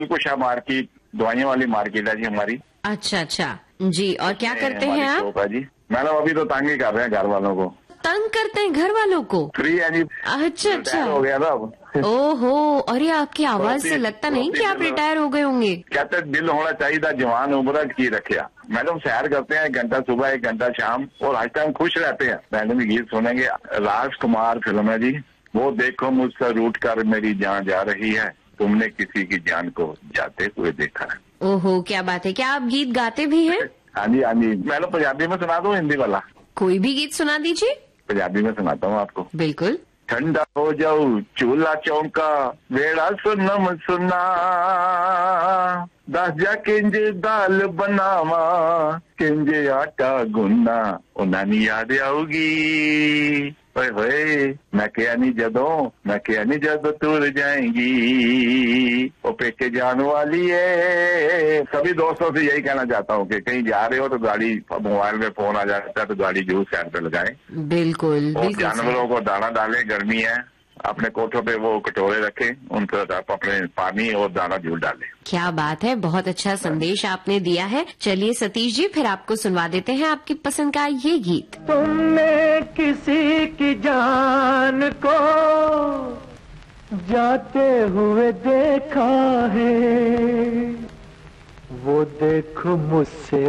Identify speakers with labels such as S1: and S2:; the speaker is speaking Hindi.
S1: कुशा मार्केट, दवाइयों वाली मार्केट है जी हमारी।
S2: अच्छा अच्छा जी। और क्या करते हैं आप?
S1: शॉप है जी मैडम। अभी तो तंग ही कर रहे हैं घर वालों को।
S2: तंग करते हैं घर वालों को?
S1: फ्री है जी।
S2: अच्छा अच्छा।
S1: हो गया था अब।
S2: ओहो, अरे आपकी आवाज से लगता नहीं कि आप रिटायर हो गए होंगे।
S1: कहते दिल होना चाहिए था जवान उम्र की रखा। मैडम सैर करते हैं 1 घंटा सुबह 1 घंटा शाम और हर टाइम खुश रहते हैं। मैडम गीत सुनेंगे, राजकुमार फिल्म है जी। वो देखो मुझसे रूठ कर मेरी जान जा रही है, तुमने किसी की जान को जाते हुए देखा है।
S2: ओहो, क्या बात है। क्या आप गीत गाते भी हैं?
S1: हाँ जी हाँ जी। मैडम पंजाबी में सुना दूं हिंदी वाला?
S2: कोई भी गीत सुना दीजिए।
S1: पंजाबी में सुनाता हूँ आपको।
S2: बिल्कुल।
S1: ठंडा हो जाऊ चूल्हा चौंका वेड़ा सुनम सुना, दस जा किंज दाल बनावा किंज आटा गुन्ना, उन्हें नहीं याद आऊगी। ओए होए मैं क्या नहीं जदों टूर जाएंगी, वो पेके जाने वाली है। सभी दोस्तों से यही कहना चाहता हूँ कि कहीं जा रहे हो तो गाड़ी, मोबाइल में फोन आ जाता है तो गाड़ी जरूर साइड पे लगाएं।
S2: बिल्कुल।
S1: और जानवरों को दाना डालें, गर्मी है। अपने कोठों पे वो कटोरे रखें, उन पर आप अपने पानी और दाना जरूर डालें।
S2: क्या बात है, बहुत अच्छा संदेश आपने दिया है। चलिए सतीश जी, फिर आपको सुनवा देते हैं आपकी पसंद का ये गीत।
S3: तुमने किसी की जान को जाते हुए देखा है, वो देखो मुझसे